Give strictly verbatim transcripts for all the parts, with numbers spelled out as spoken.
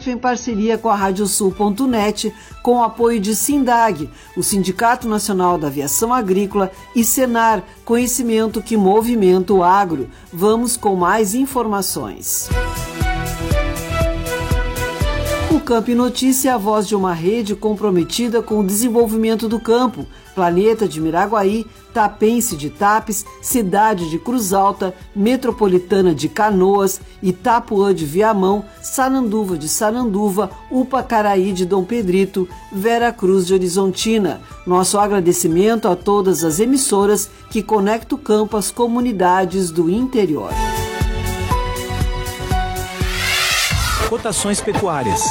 Effect em parceria com a radiosul ponto net, com o apoio de Sindag, o Sindicato Nacional da Aviação Agrícola, e Senar, conhecimento que movimenta o agro. Vamos com mais informações. O Campo Notícia é a voz de uma rede comprometida com o desenvolvimento do campo. Planeta de Miraguaí, Tapense de Tapes, Cidade de Cruz Alta, Metropolitana de Canoas, Itapuã de Viamão, Sananduva de Sananduva, Upacaraí de Dom Pedrito, Vera Cruz de Horizontina. Nosso agradecimento a todas as emissoras que conectam o campo às comunidades do interior. Cotações pecuárias.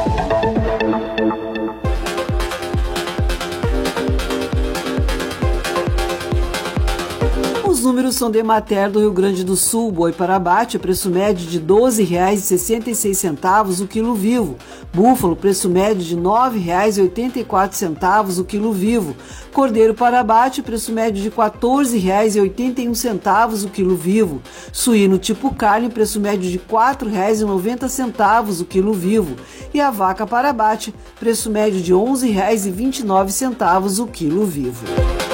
Os números são de Emater do Rio Grande do Sul. Boi para abate, preço médio de doze reais e sessenta e seis centavos o quilo vivo. Búfalo, preço médio de nove reais e oitenta e quatro centavos o quilo vivo. Cordeiro para abate, preço médio de quatorze reais e oitenta e um centavos o quilo vivo. Suíno tipo carne, preço médio de quatro reais e noventa centavos o quilo vivo. E a vaca para abate, preço médio de onze reais e vinte e nove centavos o quilo vivo.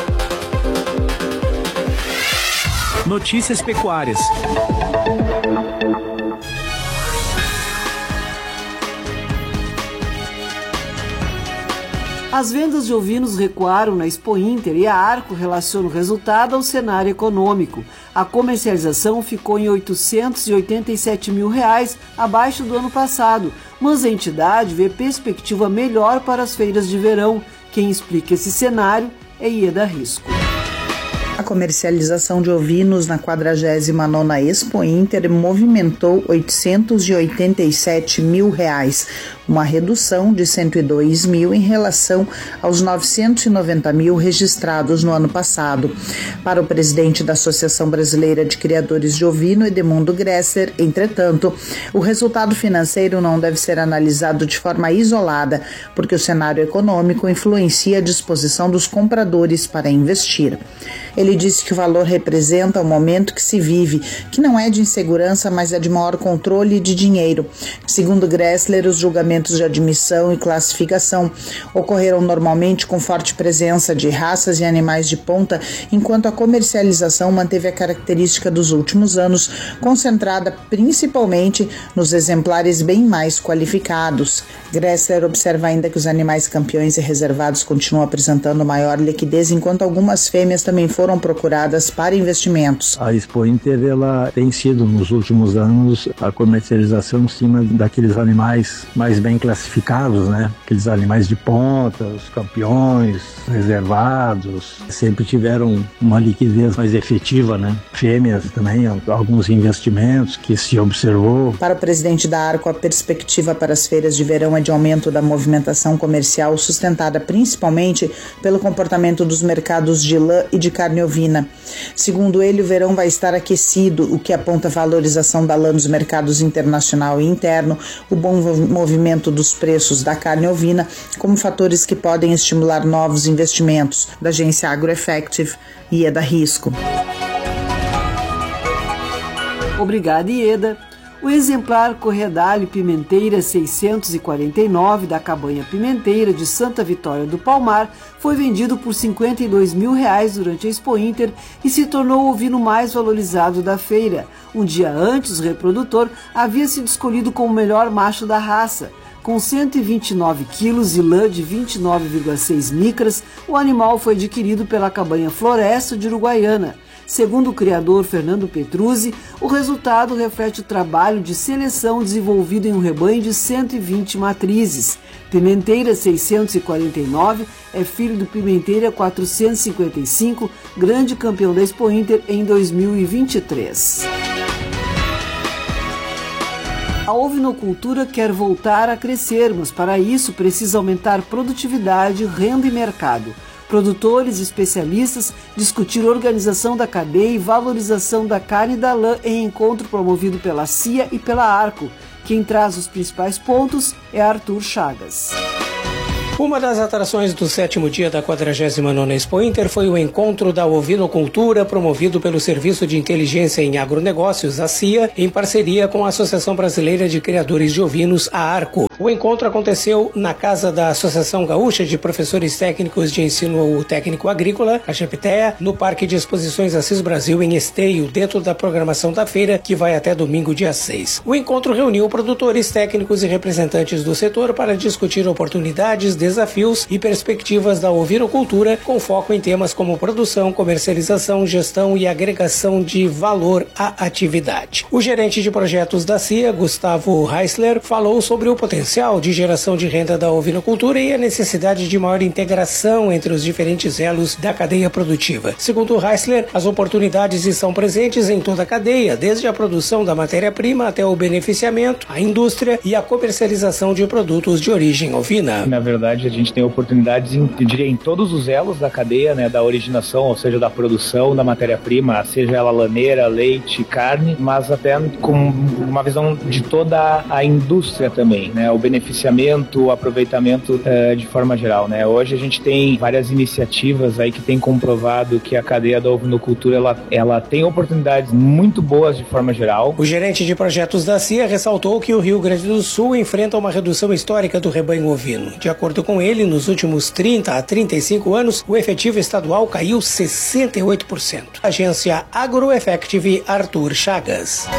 Notícias pecuárias. As vendas de ovinos recuaram na Expo Inter e a Arco relaciona o resultado ao cenário econômico. A comercialização ficou em oitocentos e oitenta e sete mil reais, abaixo do ano passado, mas a entidade vê perspectiva melhor para as feiras de verão. Quem explica esse cenário é Ieda Risco. A comercialização de ovinos na quadragésima nona Expo Inter movimentou oitocentos e oitenta e sete mil reais, uma redução de cento e dois mil em relação aos novecentos e noventa mil registrados no ano passado. Para o presidente da Associação Brasileira de Criadores de Ovino, Edemundo Gresser, entretanto, o resultado financeiro não deve ser analisado de forma isolada, porque o cenário econômico influencia a disposição dos compradores para investir. Ele disse que o valor representa o momento que se vive, que não é de insegurança, mas é de maior controle de dinheiro. Segundo Gressler, os julgamentos de admissão e classificação ocorreram normalmente com forte presença de raças e animais de ponta, enquanto a comercialização manteve a característica dos últimos anos, concentrada principalmente nos exemplares bem mais qualificados. Gressler observa ainda que os animais campeões e reservados continuam apresentando maior liquidez, enquanto algumas fêmeas também foram procuradas para investimentos. A Expo Inter, ela tem sido nos últimos anos a comercialização em cima daqueles animais mais bem classificados, né? Aqueles animais de ponta, os campeões, reservados, sempre tiveram uma liquidez mais efetiva, né? Fêmeas também, alguns investimentos que se observou. Para o presidente da Arco, a perspectiva para as feiras de verão é de aumento da movimentação comercial, sustentada principalmente pelo comportamento dos mercados de lã e de carne ovina. Segundo ele, o verão vai estar aquecido, o que aponta a valorização da lã nos mercados internacional e interno, o bom movimento dos preços da carne ovina, como fatores que podem estimular novos investimentos. Da agência AgroEffective, Ieda Risco. Obrigada, Ieda. O exemplar Corredale Pimenteira seiscentos e quarenta e nove da Cabanha Pimenteira de Santa Vitória do Palmar foi vendido por cinquenta e dois mil reais durante a Expo Inter e se tornou o ovino mais valorizado da feira. Um dia antes, o reprodutor havia sido escolhido como o melhor macho da raça. Com cento e vinte e nove quilos e lã de vinte e nove vírgula seis micras, o animal foi adquirido pela Cabanha Floresta de Uruguaiana. Segundo o criador Fernando Petruzzi, o resultado reflete o trabalho de seleção desenvolvido em um rebanho de cento e vinte matrizes. Pimenteira seiscentos e quarenta e nove é filho do Pimenteira quatrocentos e cinquenta e cinco, grande campeão da Expo Inter em dois mil e vinte e três. A ovinocultura quer voltar a crescer, mas para isso precisa aumentar produtividade, renda e mercado. Produtores e especialistas discutiram organização da cadeia e valorização da carne e da lã em encontro promovido pela C I A e pela Arco. Quem traz os principais pontos é Arthur Chagas. Uma das atrações do sétimo dia da quadragésima nona Expo Inter foi o encontro da ovinocultura promovido pelo Serviço de Inteligência em Agronegócios, a C I A, em parceria com a Associação Brasileira de Criadores de Ovinos, a Arco. O encontro aconteceu na casa da Associação Gaúcha de Professores Técnicos de Ensino Técnico Agrícola, a GEPTEA, no Parque de Exposições Assis Brasil, em Esteio, dentro da programação da feira, que vai até domingo, dia seis. O encontro reuniu produtores, técnicos e representantes do setor para discutir oportunidades, desafios e perspectivas da ovinocultura, com foco em temas como produção, comercialização, gestão e agregação de valor à atividade. O gerente de projetos da C I A, Gustavo Heisler, falou sobre o potencial de geração de renda da ovinocultura e a necessidade de maior integração entre os diferentes elos da cadeia produtiva. Segundo Heisler, as oportunidades estão presentes em toda a cadeia, desde a produção da matéria-prima até o beneficiamento, a indústria e a comercialização de produtos de origem ovina. Na verdade, a gente tem oportunidades em, eu diria, em todos os elos da cadeia, né, da originação, ou seja, da produção da matéria-prima, seja ela laneira, leite, carne, mas até com uma visão de toda a indústria também, né, o beneficiamento, o aproveitamento uh, de forma geral, né. Hoje a gente tem várias iniciativas aí que tem comprovado que a cadeia da ovinocultura ela, ela tem oportunidades muito boas de forma geral. O gerente de projetos da C I A ressaltou que o Rio Grande do Sul enfrenta uma redução histórica do rebanho ovino. De acordo com ele, nos últimos trinta a trinta e cinco anos, o efetivo estadual caiu sessenta e oito por cento. Agência AgroEffective, Arthur Chagas.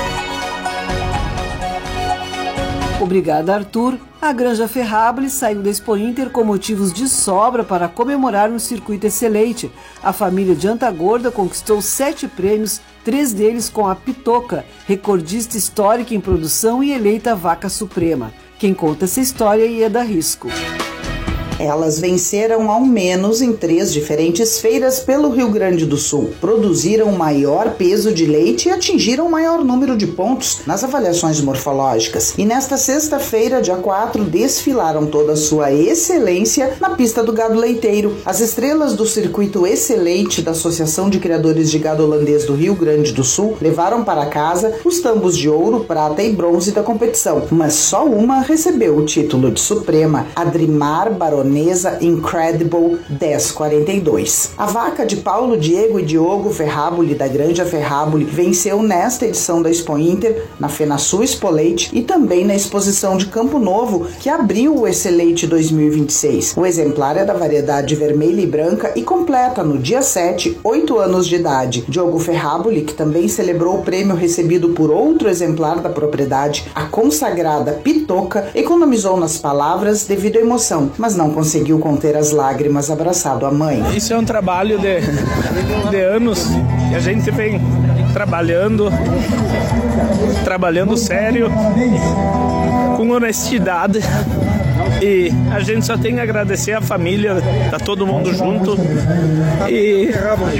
Obrigada, Arthur. A Granja Ferrabile saiu da Expo Inter com motivos de sobra para comemorar no circuito Excelente. A família de Antagorda conquistou sete prêmios, três deles com a Pitoca, recordista histórica em produção e eleita vaca suprema. Quem conta essa história é Ieda Risco. Elas venceram ao menos em três diferentes feiras pelo Rio Grande do Sul, produziram maior peso de leite e atingiram o maior número de pontos nas avaliações morfológicas. E nesta sexta-feira, dia quatro, desfilaram toda a sua excelência na pista do gado leiteiro. As estrelas do circuito Excelente da Associação de Criadores de Gado Holandês do Rio Grande do Sul levaram para casa os tambos de ouro, prata e bronze da competição, mas só uma recebeu o título de suprema, Adrimar Baronesa Incredible dez quarenta e dois. A vaca de Paulo Diego e Diogo Ferrabile, da Granja Ferrabile, venceu nesta edição da Expo Inter, na FenaSul Expo Leite e também na exposição de Campo Novo, que abriu o Excelente dois mil e vinte e seis. O exemplar é da variedade vermelha e branca e completa, no dia sete, oito anos de idade. Diogo Ferrabile, que também celebrou o prêmio recebido por outro exemplar da propriedade, a consagrada Pitoca, economizou nas palavras devido à emoção, mas não conseguiu conter as lágrimas abraçado à mãe. Isso é um trabalho de, de anos que a gente vem trabalhando, trabalhando sério, com honestidade. E a gente só tem que agradecer a família, tá todo mundo junto e,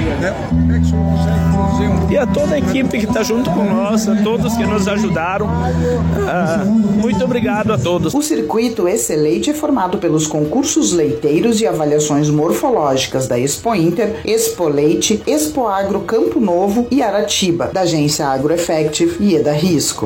e a toda a equipe que está junto com nós, a todos que nos ajudaram. Ah, muito obrigado a todos. O circuito Excelente é formado pelos concursos leiteiros e avaliações morfológicas da Expo Inter, Expo Leite, Expo Agro Campo Novo e Aratiba, da agência AgroEffective e Ieda Risco.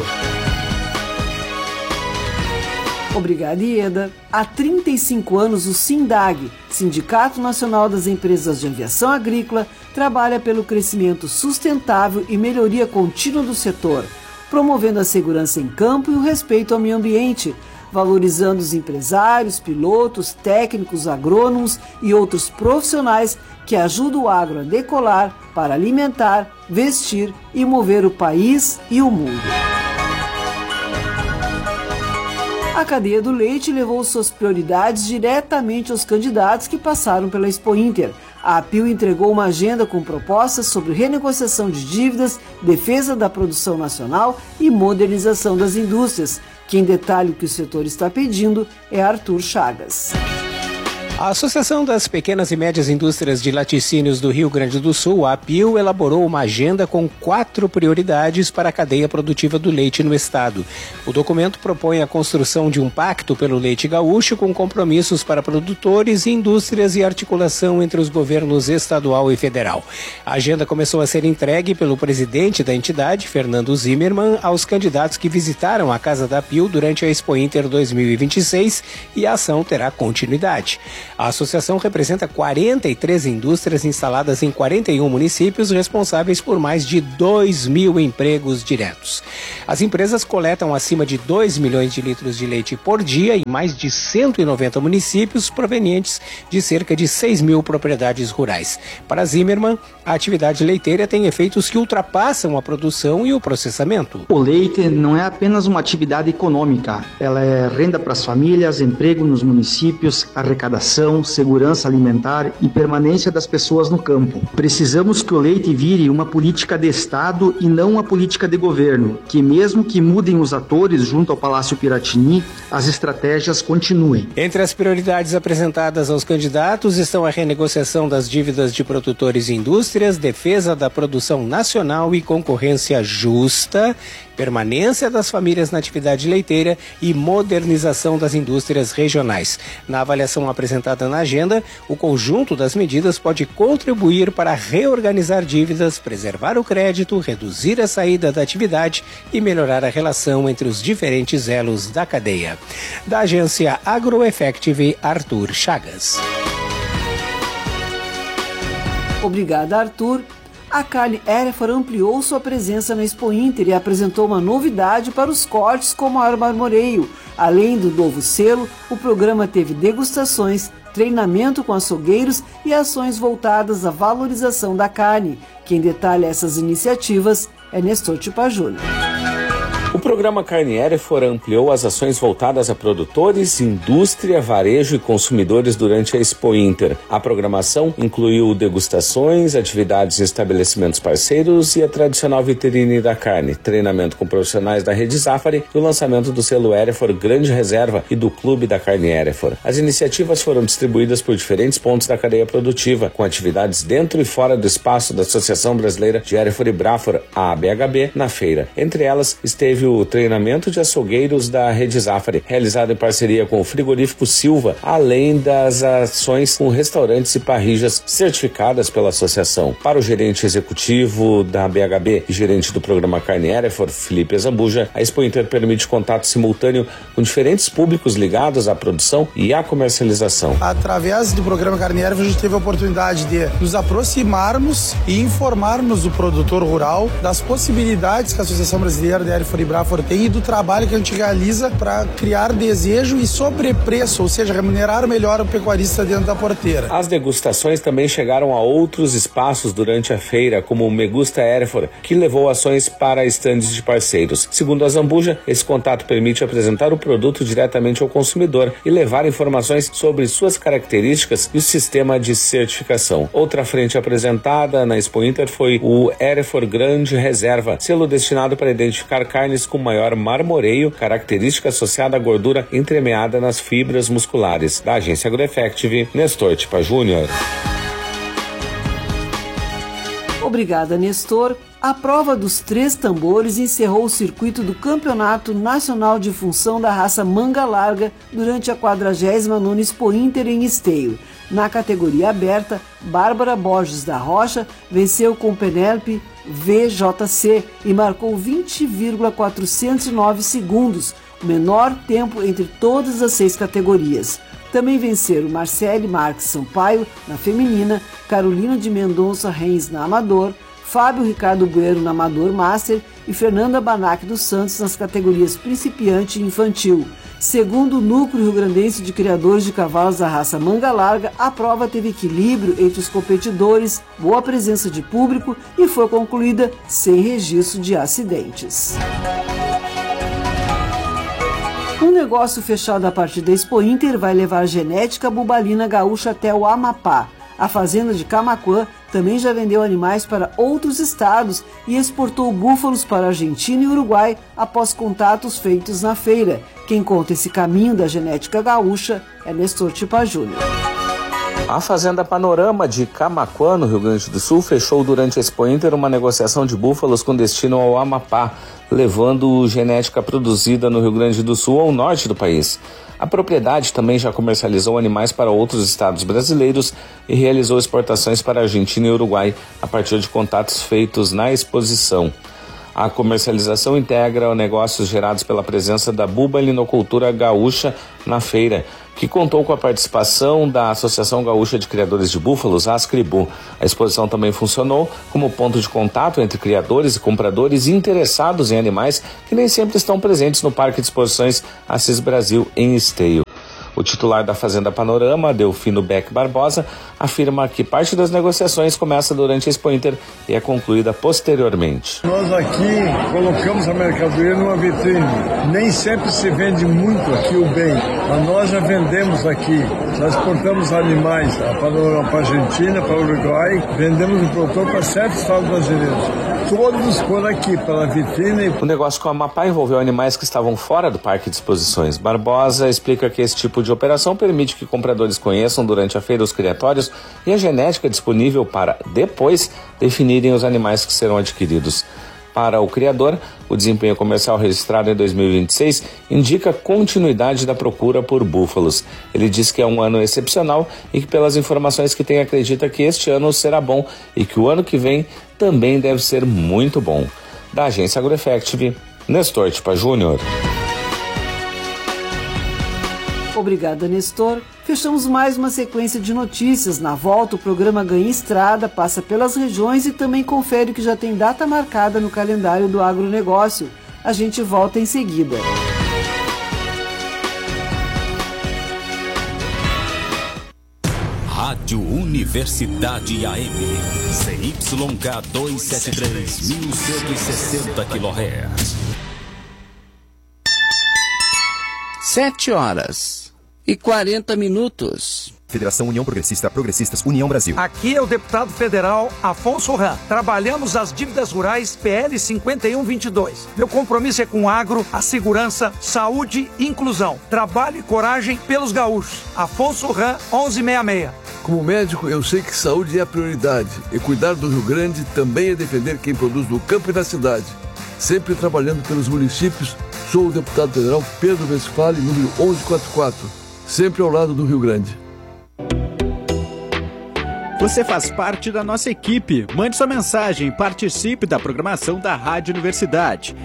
Obrigada, Ieda. Há trinta e cinco anos, o SINDAG, Sindicato Nacional das Empresas de Aviação Agrícola, trabalha pelo crescimento sustentável e melhoria contínua do setor, promovendo a segurança em campo e o respeito ao meio ambiente, valorizando os empresários, pilotos, técnicos, agrônomos e outros profissionais que ajudam o agro a decolar para alimentar, vestir e mover o país e o mundo. A cadeia do leite levou suas prioridades diretamente aos candidatos que passaram pela Expo Inter. A APIL entregou uma agenda com propostas sobre renegociação de dívidas, defesa da produção nacional e modernização das indústrias. Quem detalha o que o setor está pedindo é Arthur Chagas. A Associação das Pequenas e Médias Indústrias de Laticínios do Rio Grande do Sul, a APIL, elaborou uma agenda com quatro prioridades para a cadeia produtiva do leite no estado. O documento propõe a construção de um pacto pelo leite gaúcho com compromissos para produtores, indústrias e articulação entre os governos estadual e federal. A agenda começou a ser entregue pelo presidente da entidade, Fernando Zimmermann, aos candidatos que visitaram a casa da APIL durante a Expo Inter dois mil e vinte e seis, e a ação terá continuidade. A associação representa quarenta e três indústrias instaladas em quarenta e um municípios, responsáveis por mais de dois mil empregos diretos. As empresas coletam acima de dois milhões de litros de leite por dia em mais de cento e noventa municípios, provenientes de cerca de seis mil propriedades rurais. Para Zimmermann, a atividade leiteira tem efeitos que ultrapassam a produção e o processamento. O leite não é apenas uma atividade econômica, ela é renda para as famílias, emprego nos municípios, arrecadação, segurança alimentar e permanência das pessoas no campo. Precisamos que o leite vire uma política de Estado e não uma política de governo, que mesmo que mudem os atores junto ao Palácio Piratini, as estratégias continuem. Entre as prioridades apresentadas aos candidatos estão a renegociação das dívidas de produtores e indústrias, defesa da produção nacional e concorrência justa, permanência das famílias na atividade leiteira e modernização das indústrias regionais. Na avaliação apresentada na agenda, o conjunto das medidas pode contribuir para reorganizar dívidas, preservar o crédito, reduzir a saída da atividade e melhorar a relação entre os diferentes elos da cadeia. Da agência AgroEffective, Arthur Chagas. Obrigada, Arthur. A Carne Hereford ampliou sua presença na Expo Inter e apresentou uma novidade para os cortes com maior marmoreio. Além do novo selo, o programa teve degustações, treinamento com açougueiros e ações voltadas à valorização da carne. Quem detalha essas iniciativas é Nestor Tipa Júnior. O programa Carne Hereford ampliou as ações voltadas a produtores, indústria, varejo e consumidores durante a Expo Inter. A programação incluiu degustações, atividades em estabelecimentos parceiros e a tradicional vitrine da carne, treinamento com profissionais da Rede Zafari e o lançamento do selo Hereford Grande Reserva e do Clube da Carne Hereford. As iniciativas foram distribuídas por diferentes pontos da cadeia produtiva, com atividades dentro e fora do espaço da Associação Brasileira de Hereford e Braford, a A B H B, na feira. Entre elas, esteve o treinamento de açougueiros da Rede Zafari, realizado em parceria com o frigorífico Silva, além das ações com restaurantes e parrijas certificadas pela associação. Para o gerente executivo da B H B e gerente do programa Carne Hereford, Felipe Zambuja, a Expo Inter permite contato simultâneo com diferentes públicos ligados à produção e à comercialização. Através do programa Carne Hereford, a gente teve a oportunidade de nos aproximarmos e informarmos o produtor rural das possibilidades que a Associação Brasileira de Hereford e Braford tem e do trabalho que a gente realiza para criar desejo e sobrepreço, ou seja, remunerar melhor o pecuarista dentro da porteira. As degustações também chegaram a outros espaços durante a feira, como o Me Gusta Hereford, que levou ações para estandes de parceiros. Segundo a Zambuja, esse contato permite apresentar o produto diretamente ao consumidor e levar informações sobre suas características e o sistema de certificação. Outra frente apresentada na Expo Inter foi o Hereford Grande Reserva, selo destinado para identificar carnes com maior marmoreio, característica associada à gordura entremeada nas fibras musculares. Da agência AgroEffective, Nestor Tipa Júnior. Obrigada, Nestor. A prova dos três tambores encerrou o circuito do Campeonato Nacional de Função da Raça Manga Larga durante a quadragésima nona Expo Inter em Esteio. Na categoria aberta, Bárbara Borges da Rocha venceu com Penélope V J C e marcou vinte vírgula quatrocentos e nove segundos, o menor tempo entre todas as seis categorias. Também venceram Marcele Marques Sampaio na feminina, Carolina de Mendonça Reis na amador, Fábio Ricardo Bueno na amador master e Fernanda Banac dos Santos nas categorias principiante e infantil. Segundo o Núcleo Rio-Grandense de Criadores de Cavalos da Raça Manga Larga, a prova teve equilíbrio entre os competidores, boa presença de público e foi concluída sem registro de acidentes. Um negócio fechado a partir da Expo Inter vai levar genética bubalina gaúcha até o Amapá. A fazenda de Camaquã também já vendeu animais para outros estados e exportou búfalos para a Argentina e Uruguai após contatos feitos na feira. Quem conta esse caminho da genética gaúcha é Nestor Tipa Júnior. A Fazenda Panorama de Camaquã, no Rio Grande do Sul, fechou durante a Expo Inter uma negociação de búfalos com destino ao Amapá, levando genética produzida no Rio Grande do Sul ao norte do país. A propriedade também já comercializou animais para outros estados brasileiros e realizou exportações para a Argentina e Uruguai a partir de contatos feitos na exposição. A comercialização integra negócios gerados pela presença da bubalicultura gaúcha na feira, que contou com a participação da Associação Gaúcha de Criadores de Búfalos, a Ascribu. A exposição também funcionou como ponto de contato entre criadores e compradores interessados em animais que nem sempre estão presentes no Parque de Exposições Assis Brasil, em Esteio. O titular da Fazenda Panorama, Delfino Beck Barbosa, afirma que parte das negociações começa durante a Expo Inter e é concluída posteriormente. Nós aqui colocamos a mercadoria numa vitrine. Nem sempre se vende muito aqui o bem, mas nós já vendemos aqui. Nós exportamos animais para a Argentina, para o Uruguai, vendemos o produtor para sete estados brasileiros. Todos por aqui, pela vitrine. O negócio com a Amapá envolveu animais que estavam fora do Parque de Exposições. Barbosa explica que esse tipo de operação permite que compradores conheçam durante a feira os criatórios e a genética disponível para, depois, definirem os animais que serão adquiridos. Para o criador, o desempenho comercial registrado em dois mil e vinte e seis indica continuidade da procura por búfalos. Ele diz que é um ano excepcional e que, pelas informações que tem, acredita que este ano será bom e que o ano que vem também deve ser muito bom. Da agência AgroEffective, Nestor Tipa Júnior. Obrigada, Nestor. Fechamos mais uma sequência de notícias. Na volta, o programa Ganha Estrada passa pelas regiões e também confere o que já tem data marcada no calendário do agronegócio. A gente volta em seguida. Rádio Universidade A M, C Y K duzentos e setenta e três, mil cento e sessenta quilohertz. Sete horas e quarenta minutos. Federação União Progressista, Progressistas, União Brasil. Aqui é o deputado federal Afonso Ram. Trabalhamos as dívidas rurais P L cinquenta e um vinte e dois. Meu compromisso é com o agro, a segurança, saúde e inclusão. Trabalho e coragem pelos gaúchos. Afonso Ram, onze sessenta e seis. Como médico, eu sei que saúde é a prioridade. E cuidar do Rio Grande também é defender quem produz no campo e na cidade. Sempre trabalhando pelos municípios, sou o deputado federal Pedro Westphal, número onze quarenta e quatro. Sempre ao lado do Rio Grande. Você faz parte da nossa equipe. Mande sua mensagem e participe da programação da Rádio Universidade.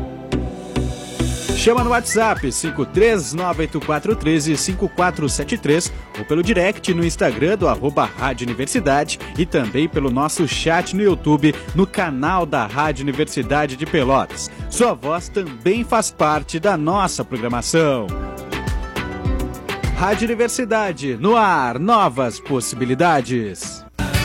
Chama no WhatsApp cinco três nove oito quatro um três cinco quatro sete três ou pelo direct no Instagram do arroba Rádio Universidade e também pelo nosso chat no YouTube no canal da Rádio Universidade de Pelotas. Sua voz também faz parte da nossa programação. Rádio Universidade, no ar, novas possibilidades.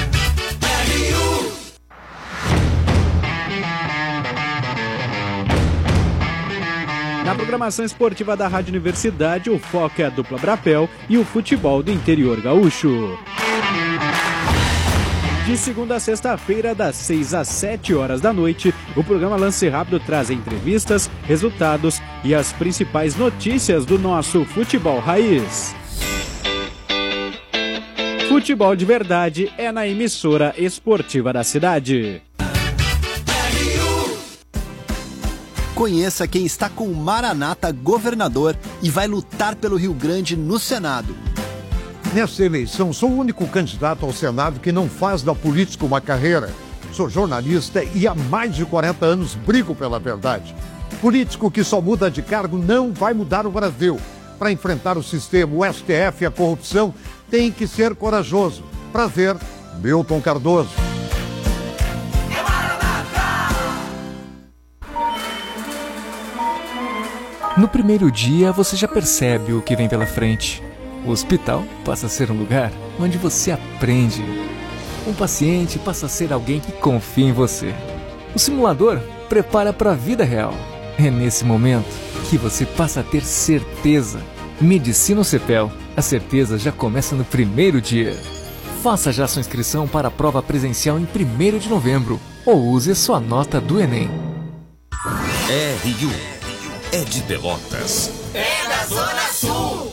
Na programação esportiva da Rádio Universidade, o foco é a dupla Brapel e o futebol do interior gaúcho. De segunda a sexta-feira, das seis às sete horas da noite, o programa Lance Rápido traz entrevistas, resultados e as principais notícias do nosso futebol raiz. Futebol de verdade é na emissora esportiva da cidade. Conheça quem está com o Maranata governador e vai lutar pelo Rio Grande no Senado. Nesta eleição, sou o único candidato ao Senado que não faz da política uma carreira. Sou jornalista e há mais de quarenta anos brigo pela verdade. Político que só muda de cargo não vai mudar o Brasil. Para enfrentar o sistema, o S T F e a corrupção, tem que ser corajoso. Prazer, Milton Cardoso. No primeiro dia, você já percebe o que vem pela frente. O hospital passa a ser um lugar onde você aprende. Um paciente passa a ser alguém que confia em você. O simulador prepara para a vida real. É nesse momento que você passa a ter certeza. Medicina Cepel. A certeza já começa no primeiro dia. Faça já sua inscrição para a prova presencial em primeiro de novembro. Ou use sua nota do Enem. R U é de Pelotas. É da Zona Sul.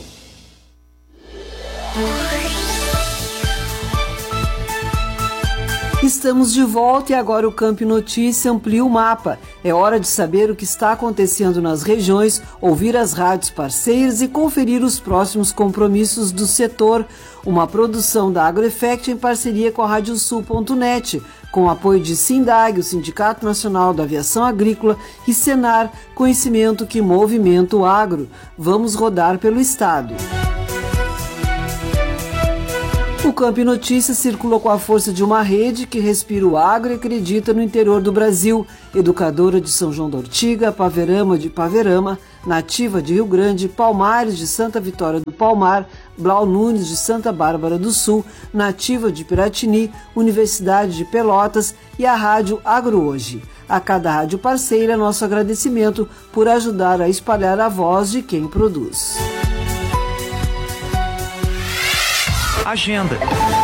Estamos de volta e agora o Campo Notícia amplia o mapa. É hora de saber o que está acontecendo nas regiões, ouvir as rádios parceiras e conferir os próximos compromissos do setor. Uma produção da AgroEffect em parceria com a rádio sul ponto net, com apoio de Sindag, o Sindicato Nacional da Aviação Agrícola, e Senar, conhecimento que movimenta o agro. Vamos rodar pelo estado. O Campo Notícias circulou com a força de uma rede que respira o agro e acredita no interior do Brasil. Educadora de São João da Ortiga, Paverama de Paverama, Nativa de Rio Grande, Palmares de Santa Vitória do Palmar, Blau Nunes de Santa Bárbara do Sul, Nativa de Piratini, Universidade de Pelotas e a Rádio Agro Hoje. A cada rádio parceira, nosso agradecimento por ajudar a espalhar a voz de quem produz. Agenda.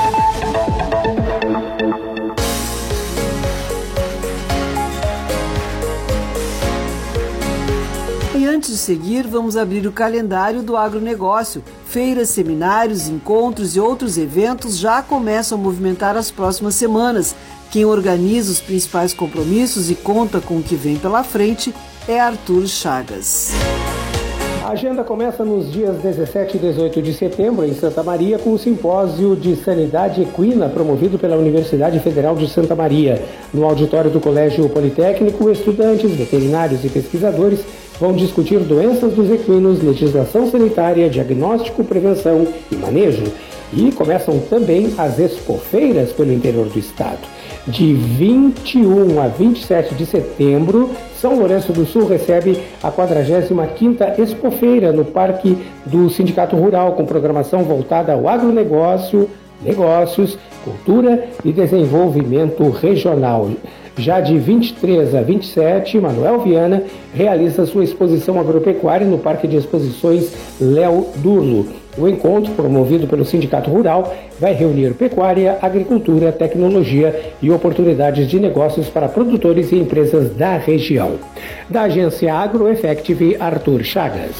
E antes de seguir, vamos abrir o calendário do agronegócio. Feiras, seminários, encontros e outros eventos já começam a movimentar as próximas semanas. Quem organiza os principais compromissos e conta com o que vem pela frente é Arthur Chagas. A agenda começa nos dias dezessete e dezoito de setembro, em Santa Maria, com o Simpósio de Sanidade Equina, promovido pela Universidade Federal de Santa Maria. No auditório do Colégio Politécnico, estudantes, veterinários e pesquisadores vão discutir doenças dos equinos, legislação sanitária, diagnóstico, prevenção e manejo. E começam também as expofeiras pelo interior do estado. De vinte e um a vinte e sete de setembro, São Lourenço do Sul recebe a quadragésima quinta Expofeira no Parque do Sindicato Rural, com programação voltada ao agronegócio, negócios, cultura e desenvolvimento regional. Já de vinte e três a vinte e sete, Manuel Viana realiza sua exposição agropecuária no Parque de Exposições Léo Durlo. O encontro, promovido pelo Sindicato Rural, vai reunir pecuária, agricultura, tecnologia e oportunidades de negócios para produtores e empresas da região. Da agência AgroEffect, Arthur Chagas.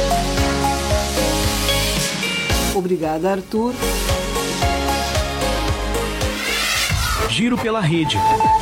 Obrigada, Arthur. Giro pela rede.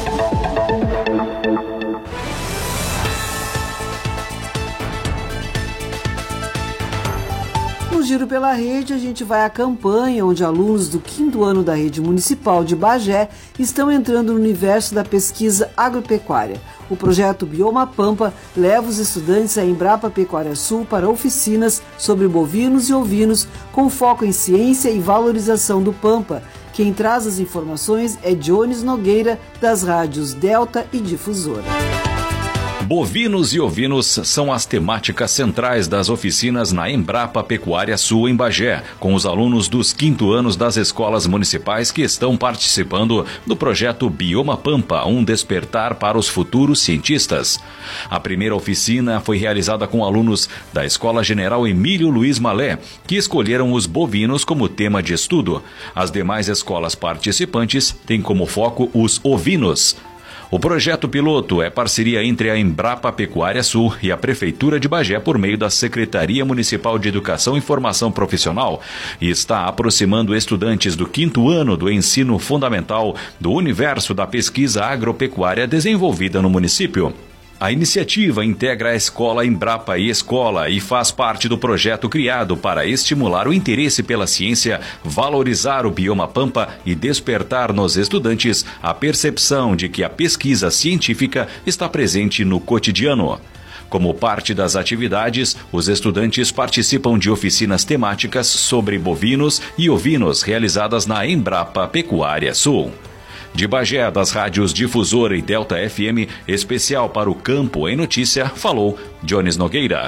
No Giro pela Rede, a gente vai à campanha onde alunos do quinto ano da Rede Municipal de Bagé estão entrando no universo da pesquisa agropecuária. O projeto Bioma Pampa leva os estudantes à Embrapa Pecuária Sul para oficinas sobre bovinos e ovinos com foco em ciência e valorização do Pampa. Quem traz as informações é Jones Nogueira, das rádios Delta e Difusora. Bovinos e ovinos são as temáticas centrais das oficinas na Embrapa Pecuária Sul em Bagé, com os alunos dos quinto anos das escolas municipais que estão participando do projeto Bioma Pampa, um despertar para os futuros cientistas. A primeira oficina foi realizada com alunos da Escola General Emílio Luiz Malé, que escolheram os bovinos como tema de estudo. As demais escolas participantes têm como foco os ovinos. O projeto piloto é parceria entre a Embrapa Pecuária Sul e a Prefeitura de Bagé por meio da Secretaria Municipal de Educação e Formação Profissional e está aproximando estudantes do quinto ano do ensino fundamental do universo da pesquisa agropecuária desenvolvida no município. A iniciativa integra a Escola Embrapa e Escola e faz parte do projeto criado para estimular o interesse pela ciência, valorizar o bioma Pampa e despertar nos estudantes a percepção de que a pesquisa científica está presente no cotidiano. Como parte das atividades, os estudantes participam de oficinas temáticas sobre bovinos e ovinos realizadas na Embrapa Pecuária Sul. De Bagé, das rádios Difusora e Delta F M, especial para o Campo em Notícia, falou Jones Nogueira.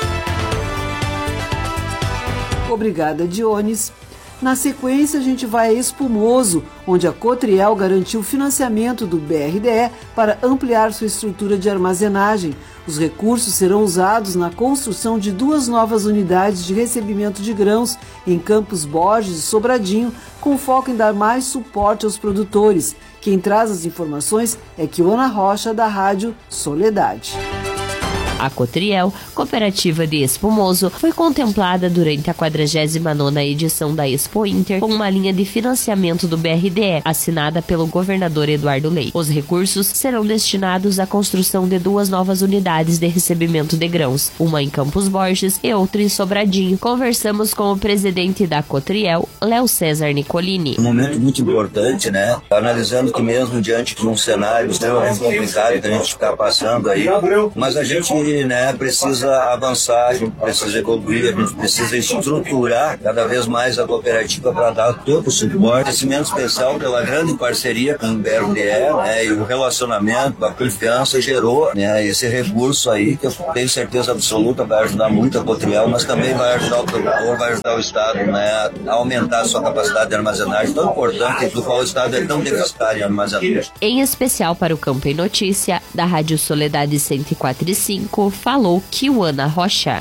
Obrigada, Dionis. Na sequência, a gente vai a Espumoso, onde a Cotriel garantiu financiamento do B R D E para ampliar sua estrutura de armazenagem. Os recursos serão usados na construção de duas novas unidades de recebimento de grãos em Campos Borges e Sobradinho, com foco em dar mais suporte aos produtores. Quem traz as informações é Kiwana Rocha, da Rádio Soledade. A Cotriel, cooperativa de espumoso, foi contemplada durante a quadragésima nona edição da Expo Inter com uma linha de financiamento do B R D E, assinada pelo governador Eduardo Leite. Os recursos serão destinados à construção de duas novas unidades de recebimento de grãos, uma em Campos Borges e outra em Sobradinho. Conversamos com o presidente da Cotriel, Léo César Nicolini. Um momento muito importante, né? Analisando que mesmo diante de um cenário extremamente complicado que a gente está passando aí, mas a gente, né, precisa avançar, a gente precisa evoluir, a gente precisa estruturar cada vez mais a cooperativa para dar todo o suporte, crescimento especial pela grande parceria com o B R D E, né, e o relacionamento, a confiança gerou, né, esse recurso aí que eu tenho certeza absoluta vai ajudar muito a Cotriel, mas também vai ajudar o produtor, vai ajudar o Estado, né, a aumentar a sua capacidade de armazenagem tão importante do qual o Estado é tão deficitário em armazenagem. Em especial para o Campo em Notícia, da Rádio Soledade cento e quatro e cinco, falou Kiwana Rocha.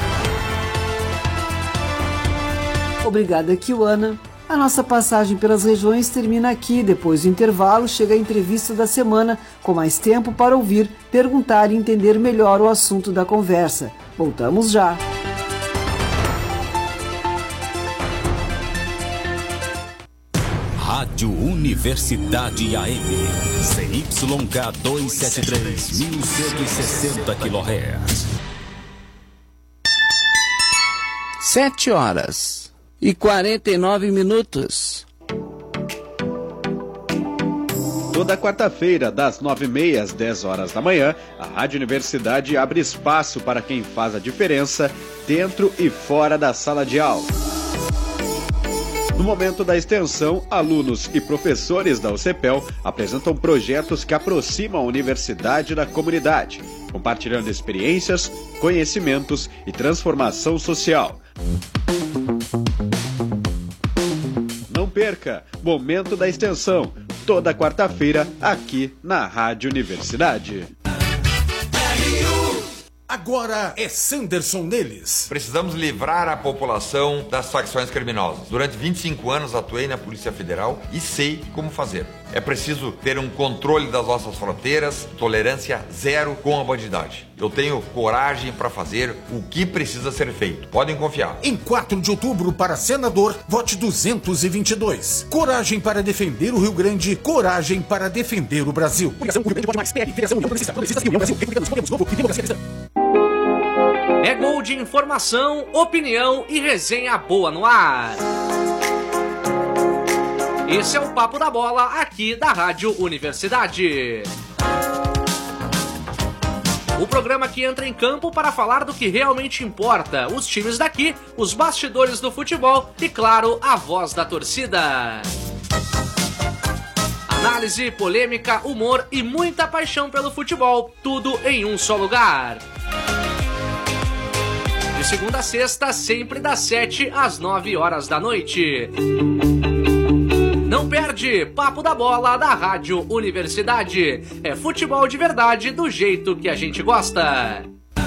Obrigada, Kiwana. A nossa passagem pelas regiões termina aqui. Depois do intervalo, chega a entrevista da semana, com mais tempo para ouvir, perguntar e entender melhor o assunto da conversa. Voltamos já. Rádio Universidade A M, C Y K duzentos e setenta e três, mil cento e sessenta quilohertz. Sete horas e quarenta e nove minutos. Toda quarta-feira, das nove e meia às dez horas da manhã, a Rádio Universidade abre espaço para quem faz a diferença dentro e fora da sala de aula. No momento da extensão, alunos e professores da U C P E L apresentam projetos que aproximam a universidade da comunidade, compartilhando experiências, conhecimentos e transformação social. Não perca, Momento da Extensão, toda quarta-feira, aqui na Rádio Universidade. Agora é Sanderson neles. Precisamos livrar a população das facções criminosas. Durante vinte e cinco anos atuei na Polícia Federal e sei como fazer. É preciso ter um controle das nossas fronteiras, tolerância zero com a bandidagem. Eu tenho coragem para fazer o que precisa ser feito. Podem confiar. Em quatro de outubro, para senador, vote duzentos e vinte e dois. Coragem para defender o Rio Grande, coragem para defender o Brasil. União, Rio Grande, vote mais, P L, Federação, União Progressista, Progressistas e União Brasil, Republicanos, Podemos, Novo e Democracia Cristã. É gol de informação, opinião e resenha boa no ar. Esse é o Papo da Bola, aqui da Rádio Universidade. O programa que entra em campo para falar do que realmente importa, os times daqui, os bastidores do futebol e, claro, a voz da torcida. Análise, polêmica, humor e muita paixão pelo futebol, tudo em um só lugar. De segunda a sexta, sempre das sete às nove horas da noite. Não perde, Papo da Bola da Rádio Universidade. É futebol de verdade do jeito que a gente gosta.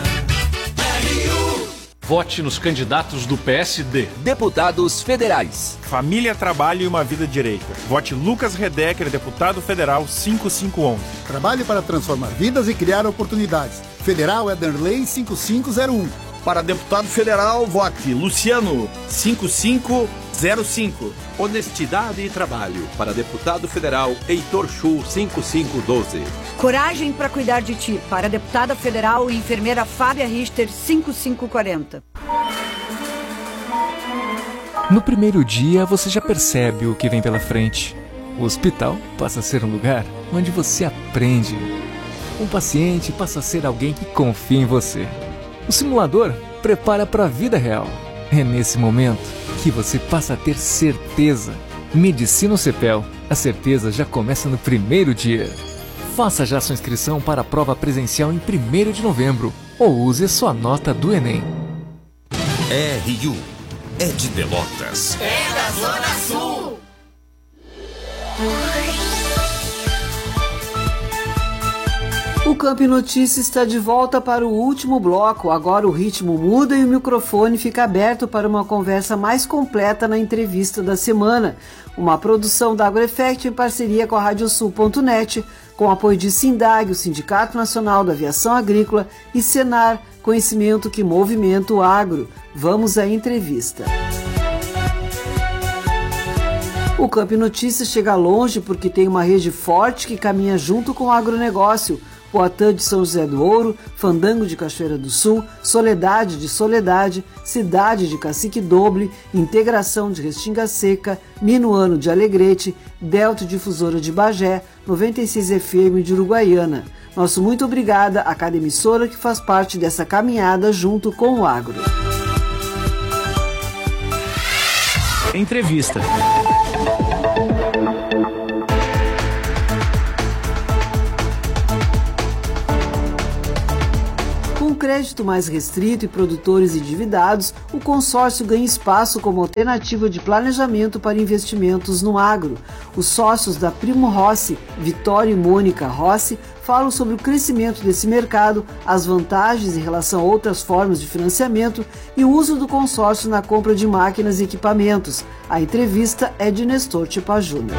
Vote nos candidatos do P S D. Deputados federais. Família, trabalho e uma vida direita. Vote Lucas Redecker, deputado federal cinco cinco um um. Trabalhe para transformar vidas e criar oportunidades. Federal Ederley cinco cinco zero um. Para deputado federal, vote Luciano cinco cinco zero cinco. Honestidade e trabalho. Para deputado federal, Heitor Chu cinco cinco um dois. Coragem para cuidar de ti. Para deputada federal e enfermeira Fábia Richter cinco cinco quatro zero. No primeiro dia, você já percebe o que vem pela frente. O hospital passa a ser um lugar onde você aprende. Um paciente passa a ser alguém que confia em você. O simulador prepara para a vida real. É nesse momento que você passa a ter certeza. Medicina U C P E L. A certeza já começa no primeiro dia. Faça já sua inscrição para a prova presencial em primeiro de novembro ou use a sua nota do Enem. R U é de Pelotas. É da Zona Sul. O Campo em Notícia está de volta para o último bloco. Agora o ritmo muda e o microfone fica aberto para uma conversa mais completa na entrevista da semana. Uma produção da AgroEffect em parceria com a radiosul ponto net, com apoio de Sindag, o Sindicato Nacional da Aviação Agrícola, e Senar, conhecimento que movimenta o agro. Vamos à entrevista. O Camp Notícias chega longe porque tem uma rede forte que caminha junto com o agronegócio. Poatã de São José do Ouro, Fandango de Cachoeira do Sul, Soledade de Soledade, Cidade de Cacique Doble, Integração de Restinga Seca, Minuano de Alegrete, Delta Difusora de Bagé, noventa e seis F M de Uruguaiana. Nosso muito obrigada a cada emissora que faz parte dessa caminhada junto com o agro. Entrevista. Com crédito mais restrito e produtores endividados, o consórcio ganha espaço como alternativa de planejamento para investimentos no agro. Os sócios da Primo Rossi, Vitória e Mônica Rossi, falam sobre o crescimento desse mercado, as vantagens em relação a outras formas de financiamento e o uso do consórcio na compra de máquinas e equipamentos. A entrevista é de Nestor Tipa Júnior.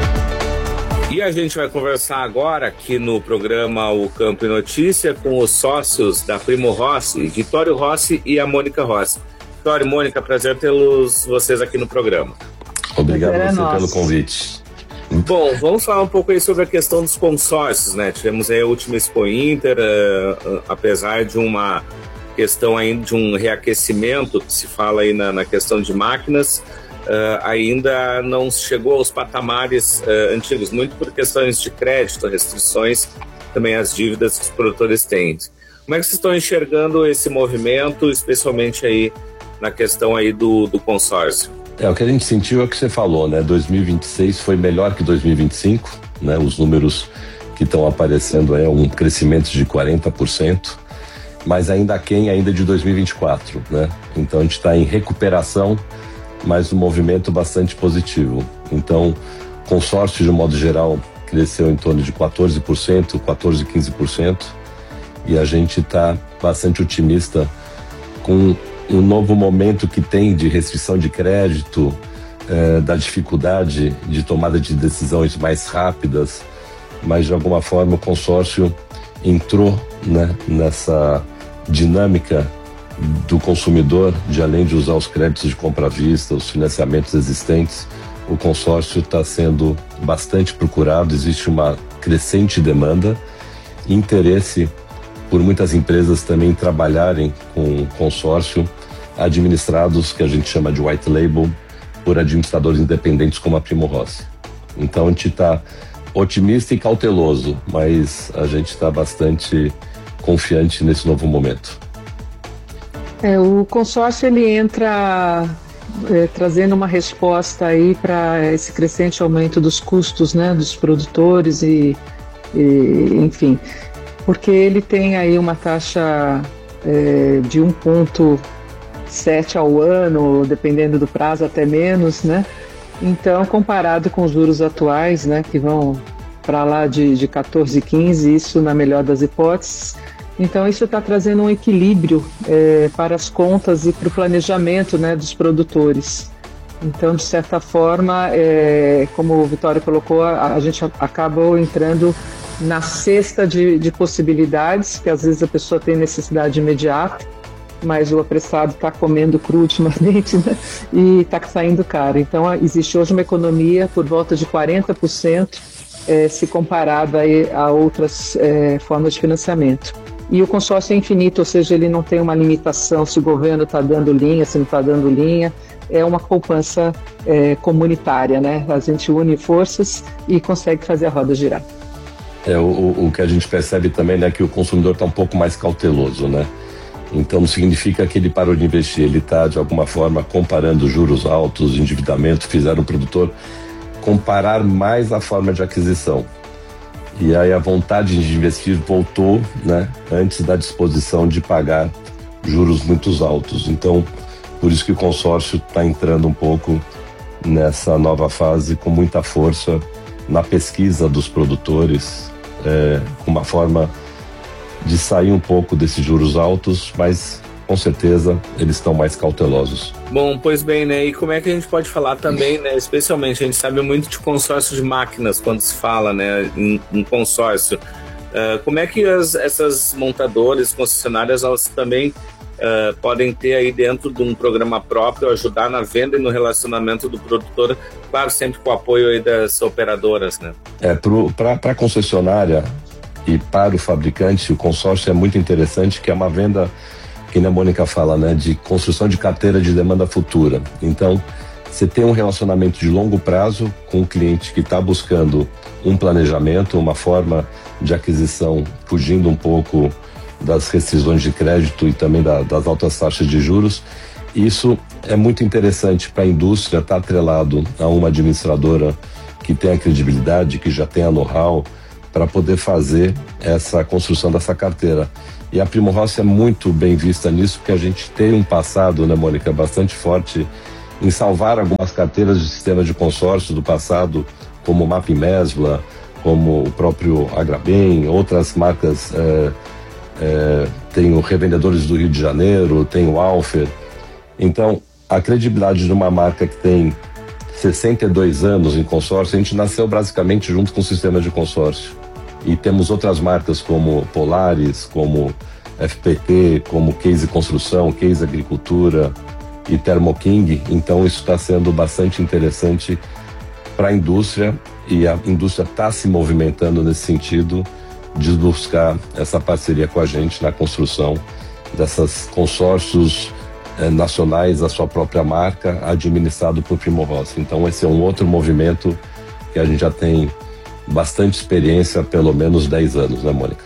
E a gente vai conversar agora aqui no programa O Campo e Notícia com os sócios da Primo Rossi, Vitório Rossi e a Mônica Rossi. Vitório e Mônica, prazer tê-los vocês aqui no programa. Obrigado a você pelo convite. Bom, vamos falar um pouco aí sobre a questão dos consórcios, né? Tivemos aí a última Expo Inter, uh, uh, apesar de uma questão ainda de um reaquecimento que se fala aí na, na questão de máquinas, Uh, ainda não chegou aos patamares uh, antigos, muito por questões de crédito, restrições, também as dívidas que os produtores têm. Como é que vocês estão enxergando esse movimento, especialmente aí na questão aí do, do consórcio? É, o que a gente sentiu é o que você falou, né? dois mil e vinte e seis foi melhor que dois mil e vinte e cinco, né? Os números que estão aparecendo é um crescimento de quarenta por cento, mas ainda aquém ainda de dois mil e vinte e quatro, né? Então a gente está em recuperação, mas um movimento bastante positivo. Então, o consórcio, de um modo geral, cresceu em torno de quatorze por cento, quatorze, quinze por cento, e a gente está bastante otimista com um novo momento que tem de restrição de crédito, eh, da dificuldade de tomada de decisões mais rápidas, mas, de alguma forma, o consórcio entrou, né, nessa dinâmica do consumidor, de além de usar os créditos de compra à vista, os financiamentos existentes, o consórcio está sendo bastante procurado, existe uma crescente demanda e interesse por muitas empresas também trabalharem com consórcio administrados, que a gente chama de white label, por administradores independentes como a Primo Rossi. Então a gente está otimista e cauteloso, mas a gente está bastante confiante nesse novo momento. É, o consórcio ele entra é, trazendo uma resposta aí para esse crescente aumento dos custos, né, dos produtores e, e enfim, porque ele tem aí uma taxa é, de um vírgula sete ao ano, dependendo do prazo até menos, né? Então, comparado com os juros atuais, né, que vão para lá de, de quatorze, quinze, isso na melhor das hipóteses. Então isso está trazendo um equilíbrio é, para as contas e para o planejamento, né, dos produtores. Então, de certa forma, é, como o Vitório colocou, a, a gente acabou entrando na cesta de, de possibilidades, que às vezes a pessoa tem necessidade imediata, mas o apressado está comendo cru ultimamente, né, e está saindo caro. Então existe hoje uma economia por volta de quarenta por cento é, se comparado aí a outras é, formas de financiamento. E o consórcio é infinito, ou seja, ele não tem uma limitação se o governo está dando linha, se não está dando linha. É uma poupança é, comunitária, né? A gente une forças e consegue fazer a roda girar. É, o, o que a gente percebe também, né, que o consumidor está um pouco mais cauteloso, né? Então não significa que ele parou de investir, ele está de alguma forma comparando juros altos, endividamento, fizeram o produtor comparar mais a forma de aquisição. E aí a vontade de investir voltou, né, antes da disposição de pagar juros muito altos. Então, por isso que o consórcio está entrando um pouco nessa nova fase com muita força na pesquisa dos produtores, é, com uma forma de sair um pouco desses juros altos, mas com certeza eles estão mais cautelosos. Bom, pois bem, né? E como é que a gente pode falar também, né? Especialmente, a gente sabe muito de consórcio de máquinas quando se fala, né, em, em consórcio. Uh, como é que as, essas montadoras, concessionárias, elas também uh, podem ter aí dentro de um programa próprio, ajudar na venda e no relacionamento do produtor, claro, sempre com o apoio aí das operadoras, né? É, para a concessionária e para o fabricante, o consórcio é muito interessante, que é uma venda, que a Mônica fala, né, de construção de carteira de demanda futura. Então, você tem um relacionamento de longo prazo com o cliente que está buscando um planejamento, uma forma de aquisição, fugindo um pouco das restrições de crédito e também da, das altas taxas de juros. Isso é muito interessante para a indústria, estar tá atrelado a uma administradora que tenha credibilidade, que já tenha know-how, para poder fazer essa construção dessa carteira. E a Primo Rossi é muito bem vista nisso, porque a gente tem um passado, né, Mônica, bastante forte em salvar algumas carteiras de sistemas de consórcio do passado, como o Map Mesbla, como o próprio Agrabem, outras marcas, é, é, tem o Revendedores do Rio de Janeiro, tem o Alfer. Então, a credibilidade de uma marca que tem sessenta e dois anos em consórcio, a gente nasceu basicamente junto com o sistema de consórcio. E temos outras marcas como Polaris, como F P T, como Case Construção, Case Agricultura e Thermo King. Então isso está sendo bastante interessante para a indústria, e a indústria está se movimentando nesse sentido de buscar essa parceria com a gente na construção dessas consórcios eh, nacionais da sua própria marca, administrado por Primo Rossi. Então esse é um outro movimento que a gente já tem bastante experiência, pelo menos dez anos, né, Mônica?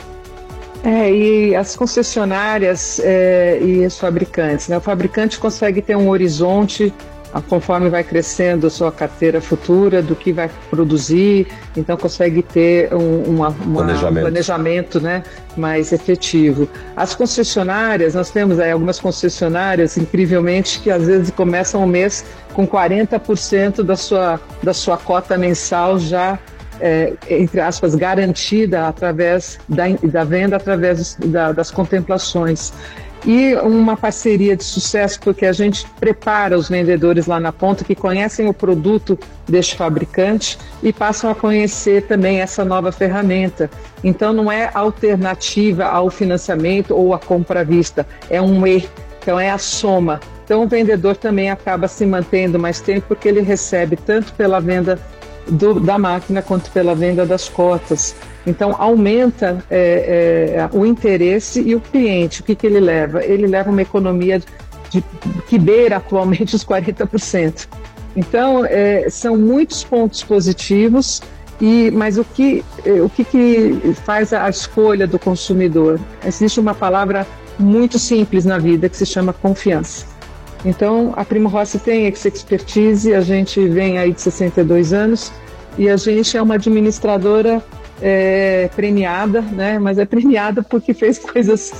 É, e as concessionárias é, e os fabricantes, né? O fabricante consegue ter um horizonte conforme vai crescendo a sua carteira futura, do que vai produzir, então consegue ter um, uma, uma, planejamento. um planejamento, né, mais efetivo. As concessionárias, nós temos aí algumas concessionárias, incrivelmente, que às vezes começam o mês com quarenta por cento da sua, da sua cota mensal já, é, entre aspas, garantida através da, da venda, através da, das contemplações. E uma parceria de sucesso, porque a gente prepara os vendedores lá na ponta que conhecem o produto deste fabricante e passam a conhecer também essa nova ferramenta. Então não é alternativa ao financiamento ou à compra à vista, é um E, então é a soma. Então o vendedor também acaba se mantendo mais tempo, porque ele recebe tanto pela venda do, da máquina quanto pela venda das cotas. Então aumenta é, é, o interesse, e o cliente, o que, que ele leva? Ele leva uma economia de, que beira atualmente os quarenta por cento. Então é, são muitos pontos positivos, e, mas o, que, o que, que faz a escolha do consumidor? Existe uma palavra muito simples na vida que se chama confiança. Então a Primo Rossi tem essa expertise, a gente vem aí de sessenta e dois anos, e a gente é uma administradora É, premiada, né? Mas é premiada porque fez coisas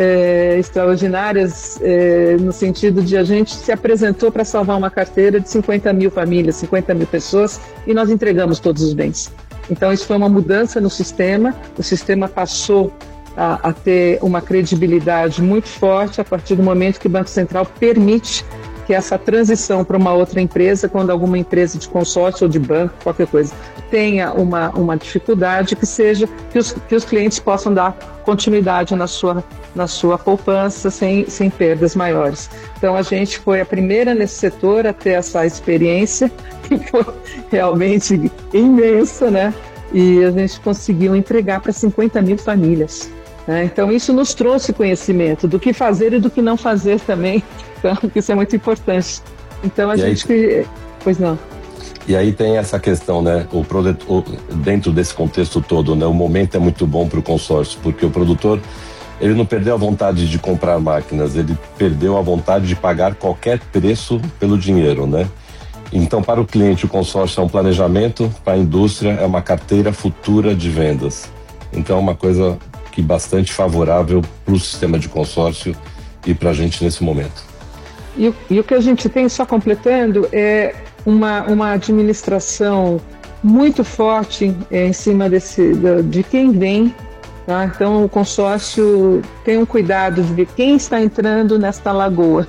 é, extraordinárias, é, no sentido de a gente se apresentou para salvar uma carteira de cinquenta mil famílias, cinquenta mil pessoas, e nós entregamos todos os bens. Então isso foi uma mudança no sistema, o sistema passou a, a ter uma credibilidade muito forte a partir do momento que o Banco Central permite que essa transição para uma outra empresa, quando alguma empresa de consórcio ou de banco, qualquer coisa, tenha uma, uma dificuldade, que seja que os, que os clientes possam dar continuidade na sua, na sua poupança sem, sem perdas maiores. Então a gente foi a primeira nesse setor a ter essa experiência, que foi realmente imensa, né? E a gente conseguiu entregar para cinquenta mil famílias. Né? Então isso nos trouxe conhecimento do que fazer e do que não fazer também. Então, isso é muito importante. Então a e gente... Aí, pois não. E aí tem essa questão, né? O produtor, dentro desse contexto todo, né? O momento é muito bom para o consórcio, porque o produtor, ele não perdeu a vontade de comprar máquinas, ele perdeu a vontade de pagar qualquer preço pelo dinheiro, né? Então, para o cliente, o consórcio é um planejamento, para a indústria é uma carteira futura de vendas. Então, é uma coisa que bastante favorável para o sistema de consórcio e para a gente nesse momento. E, e o que a gente tem, só completando, é uma, uma administração muito forte é, em cima desse, de, de quem vem. Tá? Então o consórcio tem um cuidado de ver quem está entrando nesta lagoa.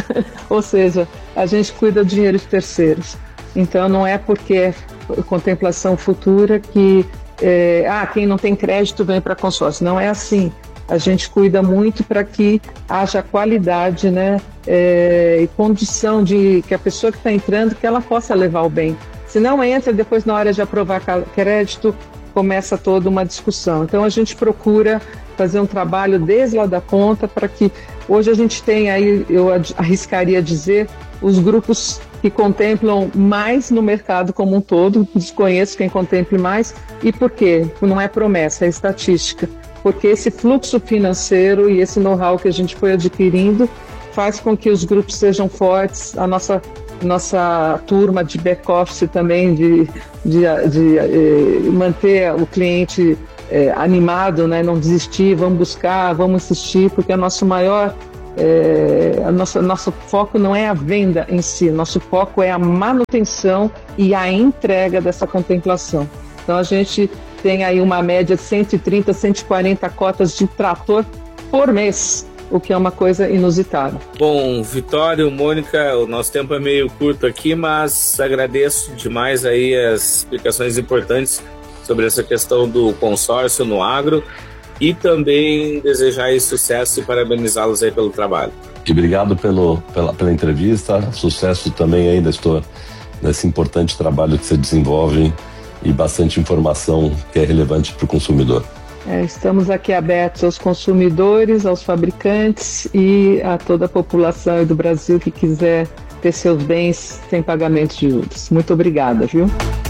Ou seja, a gente cuida do dinheiro de terceiros. Então não é porque é contemplação futura que é, ah, quem não tem crédito vem para consórcio. Não é assim. a gente cuida muito para que haja qualidade, né, é, e condição de que a pessoa que está entrando, que ela possa levar o bem. Se não entra, depois na hora de aprovar crédito, começa toda uma discussão. Então a gente procura fazer um trabalho desde lá da ponta para que hoje a gente tem aí, eu arriscaria dizer, os grupos que contemplam mais no mercado como um todo, desconheço quem contemple mais, e por quê? Não é promessa, é estatística, porque esse fluxo financeiro e esse know-how que a gente foi adquirindo faz com que os grupos sejam fortes, a nossa, nossa turma de back-office também, de, de, de, de eh, manter o cliente eh, animado, né? Não desistir, vamos buscar, vamos insistir, porque é o nosso maior... É, a nossa, nosso foco não é a venda em si, nosso foco é a manutenção e a entrega dessa contemplação. Então a gente tem aí uma média de cento e trinta, cento e quarenta cotas de trator por mês, o que é uma coisa inusitada. Bom, Vitório, Mônica, o nosso tempo é meio curto aqui, mas agradeço demais aí as explicações importantes sobre essa questão do consórcio no agro. E também desejar aí sucesso e parabenizá-los aí pelo trabalho. E obrigado pelo, pela, pela entrevista, sucesso também aí nesse, nesse importante trabalho que você desenvolve e bastante informação que é relevante para o consumidor. É, estamos aqui abertos aos consumidores, aos fabricantes e a toda a população do Brasil que quiser ter seus bens sem pagamento de juros. Muito obrigada, viu?